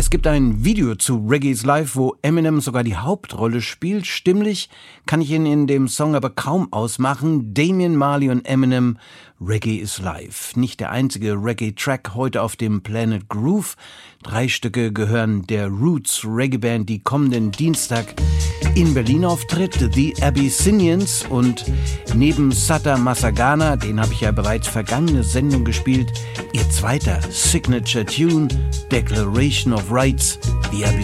Es gibt ein Video zu Reggae is Life, wo Eminem sogar die Hauptrolle spielt. Stimmlich kann ich ihn in dem Song aber kaum ausmachen. Damian Marley und Eminem, Reggae is Life. Nicht der einzige Reggae-Track heute auf dem Planet Groove. 3 Stücke gehören der Roots Reggae Band, die kommenden Dienstag in Berlin auftritt, The Abyssinians, und neben Sata Masagana, den habe ich ja bereits vergangene Sendung gespielt, ihr zweiter Signature Tune, Declaration of Rights, The Abyssinians.